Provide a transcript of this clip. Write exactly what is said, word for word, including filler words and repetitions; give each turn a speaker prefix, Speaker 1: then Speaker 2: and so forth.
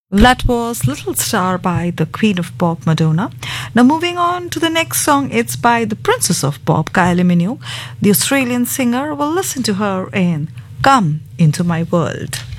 Speaker 1: That was Little Star by the Queen of Pop, Madonna. Now, moving on to the next song, it's by the Princess of Pop, Kylie Minogue, the Australian singer. We'll listen to her in Come Into My World.